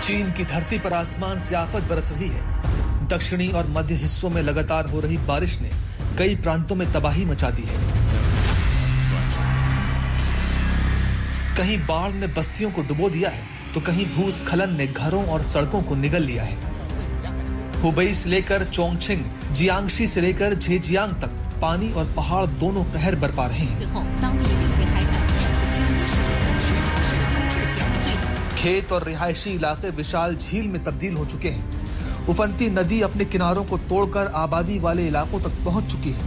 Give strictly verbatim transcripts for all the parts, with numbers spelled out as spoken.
चीन की धरती पर आसमान से आफत बरस रही है। दक्षिणी और मध्य हिस्सों में लगातार हो रही बारिश ने कई प्रांतों में तबाही मचा दी है। कहीं बाढ़ ने बस्तियों को डुबो दिया है तो कहीं भूस्खलन ने घरों और सड़कों को निगल लिया है। हुबई से लेकर चोंगछिंग, जियांगशी से लेकर झेजियांग तक पानी और पहाड़ दोनों कहर बरपा रहे हैं। खेत और रिहायशी इलाके विशाल झील में तब्दील हो चुके हैं। उफनती नदी अपने किनारों को तोड़कर आबादी वाले इलाकों तक पहुंच चुकी है।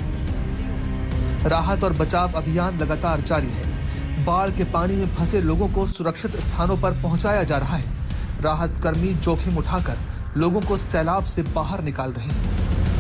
राहत और बचाव अभियान लगातार जारी है। बाढ़ के पानी में फंसे लोगों को सुरक्षित स्थानों पर पहुंचाया जा रहा है। राहत कर्मी जोखिम उठाकर लोगों को सैलाब से बाहर निकाल रहे हैं।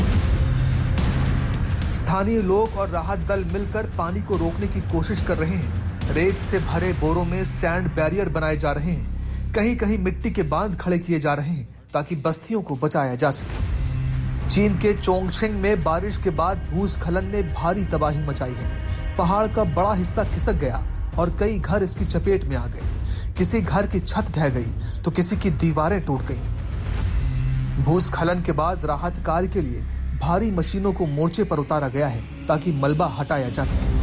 स्थानीय लोग और राहत दल मिलकर पानी को रोकने की कोशिश कर रहे हैं। रेत से भरे बोरों में सैंड बैरियर बनाए जा रहे हैं। कहीं कहीं मिट्टी के बांध खड़े किए जा रहे हैं ताकि बस्तियों को बचाया जा सके। चीन के चोंगछिंग में बारिश के बाद भूस्खलन ने भारी तबाही मचाई है। पहाड़ का बड़ा हिस्सा खिसक गया और कई घर इसकी चपेट में आ गए। किसी घर की छत ढह गई तो किसी की दीवारें टूट गईं। भूस्खलन के बाद राहत कार्य के लिए भारी मशीनों को मोर्चे पर उतारा गया है ताकि मलबा हटाया जा सके।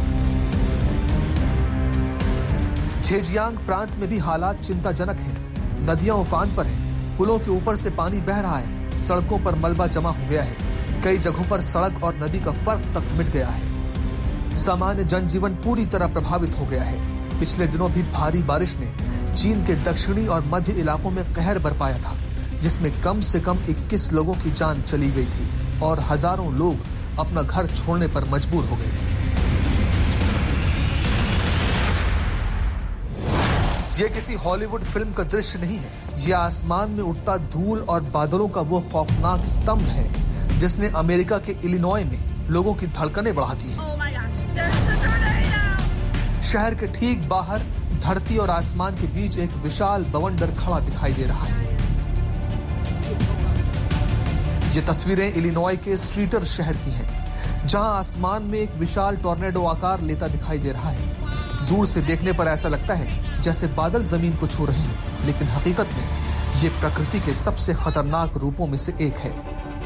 झेजियांग प्रांत में भी हालात चिंताजनक हैं। नदियां उफान पर हैं। पुलों के ऊपर से पानी बह रहा है। सड़कों पर मलबा जमा हो गया है। कई जगहों पर सड़क और नदी का फर्क तक मिट गया है। सामान्य जनजीवन पूरी तरह प्रभावित हो गया है। पिछले दिनों भी भारी बारिश ने चीन के दक्षिणी और मध्य इलाकों में कहर बरपाया था, जिसमें कम से कम इक्कीस लोगों की जान चली गई थी और हजारों लोग अपना घर छोड़ने पर मजबूर हो गए थे। ये किसी हॉलीवुड फिल्म का दृश्य नहीं है। ये आसमान में उड़ता धूल और बादलों का वो खौफनाक स्तंभ है जिसने अमेरिका के इलिनॉय में लोगों की धड़कनें बढ़ा दी हैं। शहर के ठीक बाहर धरती और आसमान के बीच एक विशाल बवंडर खड़ा दिखाई दे रहा है। ये तस्वीरें इलिनॉय के स्ट्रीटर शहर की हैं, जहां आसमान में एक विशाल टॉर्नेडो आकार लेता दिखाई दे रहा है। दूर से देखने पर ऐसा लगता है जैसे बादल जमीन को छू रहे हैं, लेकिन हकीकत में ये प्रकृति के सबसे खतरनाक रूपों में से एक है।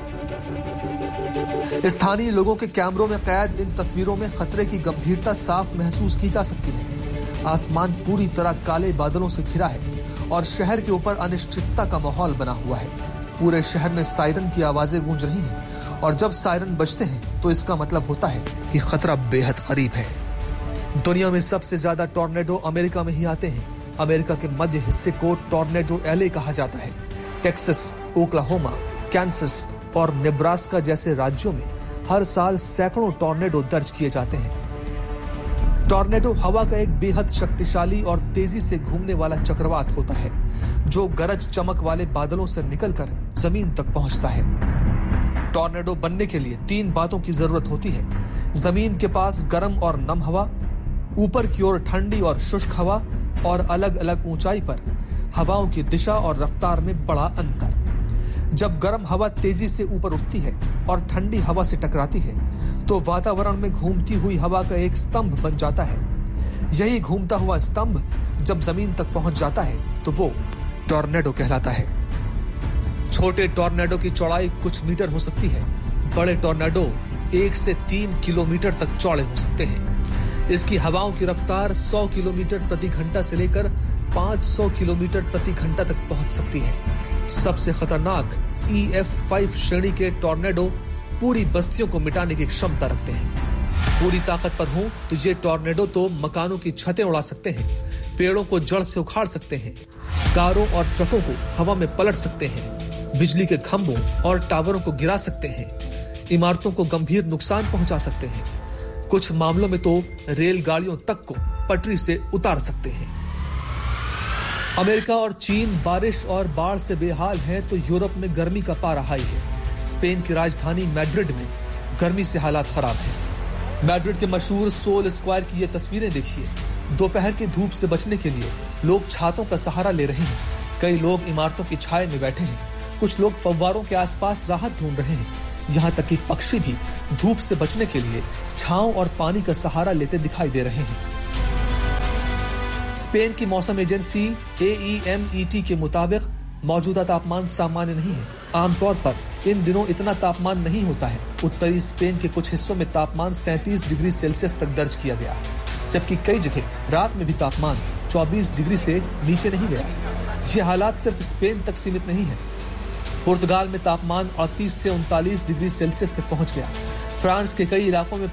स्थानीय लोगों के कैमरों में कैद इन तस्वीरों में खतरे की गंभीरता साफ महसूस की जा सकती है। आसमान पूरी तरह काले बादलों से घिरा है और शहर के ऊपर अनिश्चितता का माहौल बना हुआ है। पूरे शहर में सायरन की आवाजें गूंज रही हैं और जब सायरन बजते हैं तो इसका मतलब होता है कि खतरा बेहद करीब है। दुनिया में सबसे ज्यादा टॉर्नेडो अमेरिका में ही आते हैं। अमेरिका के मध्य हिस्से को टॉर्नेडो एले कहा जाता है। टेक्सास, ओक्लाहोमा, कैंसस और नेब्रास्का जैसे राज्यों में हर साल सैकड़ों टॉर्नेडो दर्ज किए जाते हैं। टॉर्नेडो हवा का एक बेहद शक्तिशाली और तेजी से घूमने वाला चक्रवात होता है जो गरज चमक वाले बादलों से निकलकर जमीन तक पहुंचता है। टॉर्नेडो बनने के लिए तीन बातों की जरूरत होती है: जमीन के पास गर्म और नम हवा, ऊपर की ओर ठंडी और शुष्क हवा, और अलग अलग ऊंचाई पर हवाओं की दिशा और रफ्तार में बड़ा अंतर। जब गर्म हवा तेजी से ऊपर उठती है और ठंडी हवा से टकराती है तो वातावरण में घूमती हुई हवा का एक स्तंभ बन जाता है। यही घूमता हुआ स्तंभ जब जमीन तक पहुंच जाता है तो वो टॉर्नेडो कहलाता है। छोटे टॉर्नेडो की चौड़ाई कुछ मीटर हो सकती है। बड़े टॉर्नेडो एक से तीन किलोमीटर तक चौड़े हो सकते हैं। इसकी हवाओं की रफ्तार सौ किलोमीटर प्रति घंटा से लेकर पाँच सौ किलोमीटर प्रति घंटा तक पहुंच सकती है। सबसे खतरनाक ई एफ फाइव श्रेणी के टॉर्नेडो पूरी बस्तियों को मिटाने की क्षमता रखते हैं। पूरी ताकत पर हो तो ये टॉर्नेडो तो मकानों की छतें उड़ा सकते हैं, पेड़ों को जड़ से उखाड़ सकते हैं, कारों और ट्रकों को हवा में पलट सकते हैं, बिजली के खंभों और टावरों को गिरा सकते हैं, इमारतों को गंभीर नुकसान पहुंचा सकते हैं। कुछ मामलों में तो रेलगाड़ियों तक को पटरी से उतार सकते हैं। अमेरिका और चीन बारिश और बाढ़ से बेहाल हैं तो यूरोप में गर्मी का पारा हाई है। स्पेन की राजधानी मैड्रिड में गर्मी से हालात खराब हैं। मैड्रिड के मशहूर सोल स्क्वायर की ये तस्वीरें देखिए। दोपहर की धूप से बचने के लिए लोग छातों का सहारा ले रहे हैं। कई लोग इमारतों की छाया में बैठे हैं। कुछ लोग फव्वारों के आसपास राहत ढूंढ रहे हैं। यहाँ तक कि पक्षी भी धूप से बचने के लिए छांव और पानी का सहारा लेते दिखाई दे रहे हैं। स्पेन की मौसम agency A E M E T के मुताबिक मौजूदा तापमान सामान्य नहीं है। आमतौर पर इन दिनों इतना तापमान नहीं होता है। उत्तरी स्पेन के कुछ हिस्सों में तापमान सैंतीस डिग्री सेल्सियस तक दर्ज किया गया, जबकि कई जगह रात में भी तापमान चौबीस डिग्री से नीचे नहीं गया। ये हालात सिर्फ स्पेन तक सीमित नहीं है। पुर्तगाल में तापमान अड़तीस से उनतालीस डिग्री सेल्सियस तक पहुंच गया। फ्रांस के कई इलाकों में